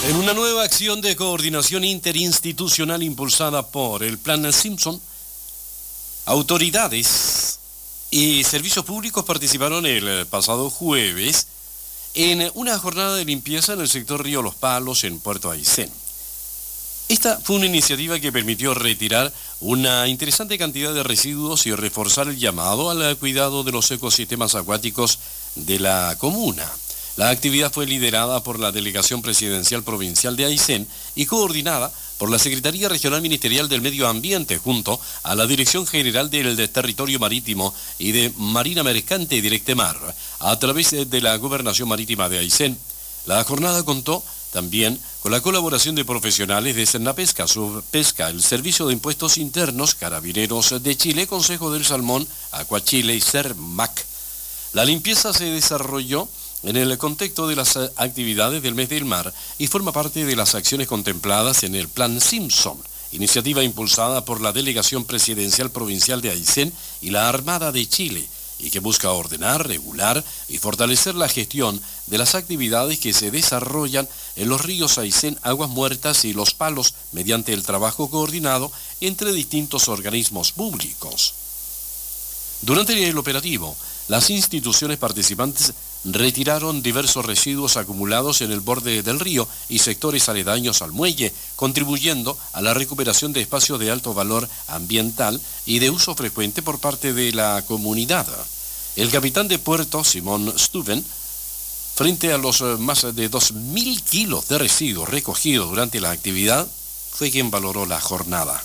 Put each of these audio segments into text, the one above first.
En una nueva acción de coordinación interinstitucional impulsada por el Plan Simpson, autoridades y servicios públicos participaron el pasado jueves en una jornada de limpieza en el sector Río Los Palos, en Puerto Aysén. Esta fue una iniciativa que permitió retirar una interesante cantidad de residuos y reforzar el llamado al cuidado de los ecosistemas acuáticos de la comuna. La actividad fue liderada por la Delegación Presidencial Provincial de Aysén y coordinada por la Secretaría Regional Ministerial del Medio Ambiente junto a la Dirección General del Territorio Marítimo y de Marina Mercante y Directemar, a través de la Gobernación Marítima de Aysén. La jornada contó también con la colaboración de profesionales de Sernapesca, Subpesca, el Servicio de Impuestos Internos, Carabineros de Chile, Consejo del Salmón, Acuachile y Cermac. La limpieza se desarrolló en el contexto de las actividades del mes del mar y forma parte de las acciones contempladas en el Plan Simpson, iniciativa impulsada por la Delegación Presidencial Provincial de Aysén y la Armada de Chile, y que busca ordenar, regular y fortalecer la gestión de las actividades que se desarrollan en los ríos Aysén, Aguas Muertas y Los Palos mediante el trabajo coordinado entre distintos organismos públicos. Durante el operativo, las instituciones participantes retiraron diversos residuos acumulados en el borde del río y sectores aledaños al muelle, contribuyendo a la recuperación de espacios de alto valor ambiental y de uso frecuente por parte de la comunidad. El capitán de puerto, Simón Stuven, frente a los más de 2.000 kilos de residuos recogidos durante la actividad, fue quien valoró la jornada.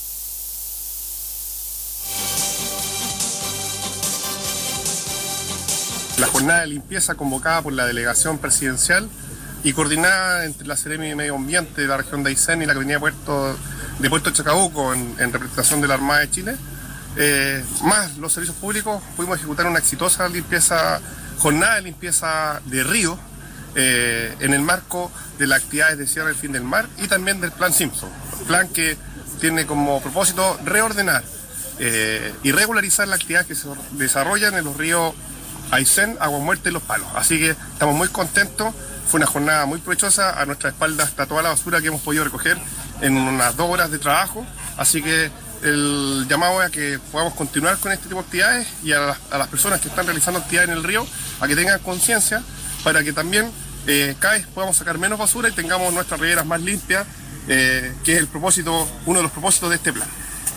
La jornada de limpieza convocada por la Delegación Presidencial y coordinada entre la Seremi de Medio Ambiente de la región de Aysén y la Capitanía de Puerto Chacabuco en representación de la Armada de Chile, más los servicios públicos, pudimos ejecutar una exitosa jornada de limpieza de río en el marco de las actividades de cierre del fin del mar y también del Plan Simpson, plan que tiene como propósito reordenar y regularizar las actividades que se desarrollan en los ríos Aysén, Agua Muerta y Los Palos. Así que estamos muy contentos, fue una jornada muy provechosa, a nuestra espalda está toda la basura que hemos podido recoger en unas 2 horas de trabajo, así que el llamado es a que podamos continuar con este tipo de actividades y a las personas que están realizando actividades en el río, a que tengan conciencia para que también cada vez podamos sacar menos basura y tengamos nuestras riberas más limpias, que es uno de los propósitos de este plan.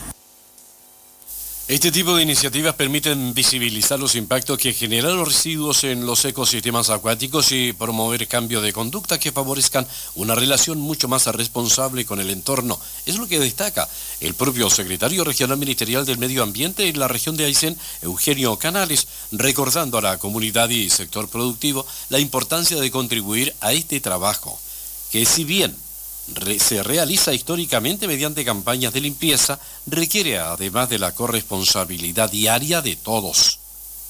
Este tipo de iniciativas permiten visibilizar los impactos que generan los residuos en los ecosistemas acuáticos y promover cambios de conducta que favorezcan una relación mucho más responsable con el entorno. Es lo que destaca el propio secretario regional ministerial del Medio Ambiente en la región de Aysén, Eugenio Canales, recordando a la comunidad y sector productivo la importancia de contribuir a este trabajo, que si bien se realiza históricamente mediante campañas de limpieza, requiere además de la corresponsabilidad diaria de todos.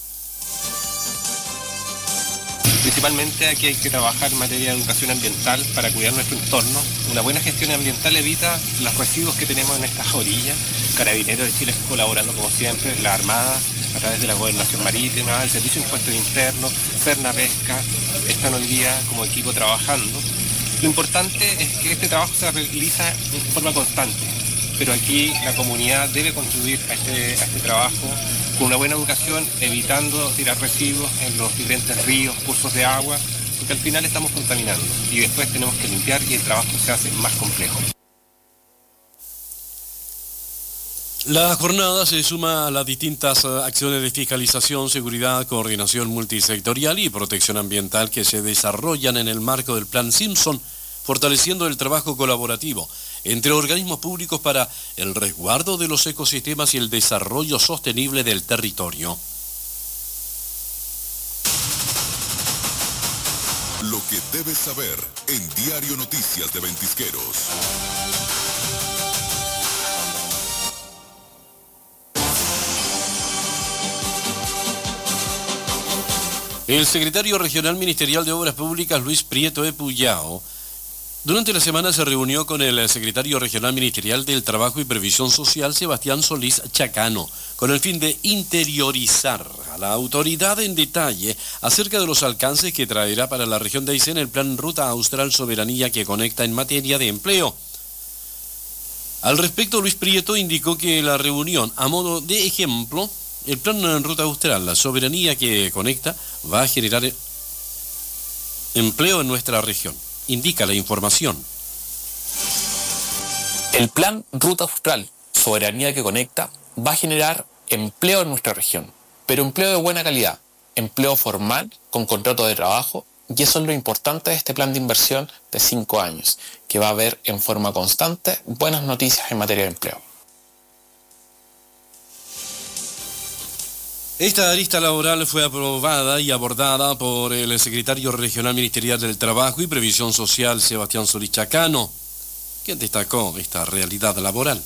Principalmente aquí hay que trabajar en materia de educación ambiental para cuidar nuestro entorno. Una buena gestión ambiental evita los residuos que tenemos en estas orillas. Carabineros de Chile colaborando como siempre, la Armada a través de la Gobernación Marítima, el Servicio de Impuestos Internos, Sernapesca, están hoy día como equipo trabajando. Lo importante es que este trabajo se realiza de forma constante, pero aquí la comunidad debe contribuir a este trabajo con una buena educación, evitando tirar residuos en los diferentes ríos, cursos de agua, porque al final estamos contaminando y después tenemos que limpiar y el trabajo se hace más complejo. La jornada se suma a las distintas acciones de fiscalización, seguridad, coordinación multisectorial y protección ambiental que se desarrollan en el marco del Plan Simpson, fortaleciendo el trabajo colaborativo entre organismos públicos para el resguardo de los ecosistemas y el desarrollo sostenible del territorio. Lo que debes saber en Diario Noticias de Ventisqueros. El secretario regional ministerial de Obras Públicas, Luis Prieto Epuyao, Durante la semana se reunió con el secretario regional ministerial del Trabajo y Previsión Social, Sebastián Solís Chacano, con el fin de interiorizar a la autoridad en detalle acerca de los alcances que traerá para la región de Aysén el Plan Ruta Austral Soberanía que conecta en materia de empleo. Al respecto, Luis Prieto indicó que la reunión, a modo de ejemplo, el Plan Ruta Austral, la soberanía que conecta, va a generar empleo en nuestra región. Indica la información. El Plan Ruta Austral, soberanía que conecta, va a generar empleo en nuestra región, pero empleo de buena calidad, empleo formal, con contrato de trabajo, y eso es lo importante de este plan de inversión de 5 años, que va a haber en forma constante buenas noticias en materia de empleo. Esta arista laboral fue aprobada y abordada por el secretario regional ministerial del Trabajo y Previsión Social, Sebastián Solís Chacano, quien destacó esta realidad laboral.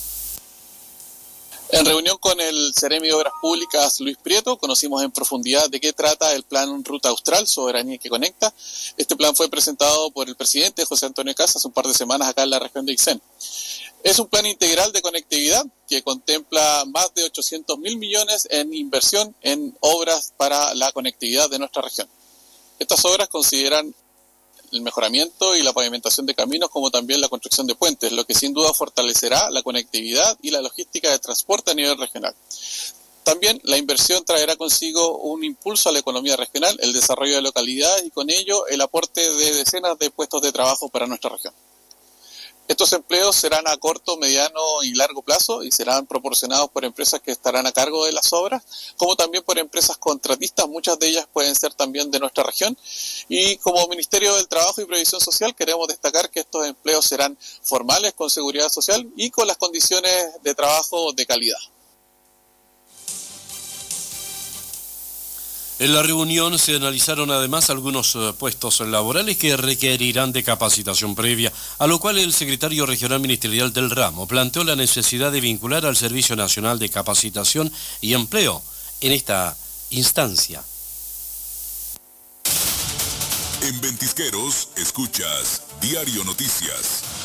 En reunión con el Seremi de Obras Públicas, Luis Prieto, conocimos en profundidad de qué trata el Plan Ruta Austral, Soberanía que Conecta. Este plan fue presentado por el presidente José Antonio Caz hace un par de semanas acá en la región de Aysén. Es un plan integral de conectividad que contempla más de 800.000 millones en inversión en obras para la conectividad de nuestra región. Estas obras consideran el mejoramiento y la pavimentación de caminos, como también la construcción de puentes, lo que sin duda fortalecerá la conectividad y la logística de transporte a nivel regional. También la inversión traerá consigo un impulso a la economía regional, el desarrollo de localidades y con ello el aporte de decenas de puestos de trabajo para nuestra región. Estos empleos serán a corto, mediano y largo plazo y serán proporcionados por empresas que estarán a cargo de las obras, como también por empresas contratistas, muchas de ellas pueden ser también de nuestra región. Y como Ministerio del Trabajo y Previsión Social queremos destacar que estos empleos serán formales, con seguridad social y con las condiciones de trabajo de calidad. En la reunión se analizaron además algunos puestos laborales que requerirán de capacitación previa, a lo cual el secretario regional ministerial del ramo planteó la necesidad de vincular al Servicio Nacional de Capacitación y Empleo en esta instancia. En Ventisqueros escuchas Diario Noticias.